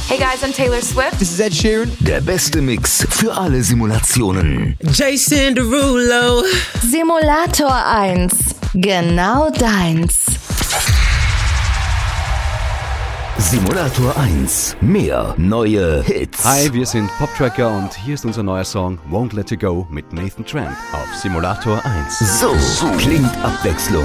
Hey guys, I'm Taylor Swift. This is Ed Sheeran. Der beste Mix für alle Simulationen. Jason Derulo. Simulator 1. Genau deins. Simulator 1. Mehr neue Hits. Hi, wir sind Poptracker und hier ist unser neuer Song Won't Let You Go mit Nathan Tramp auf Simulator 1. So klingt Abwechslung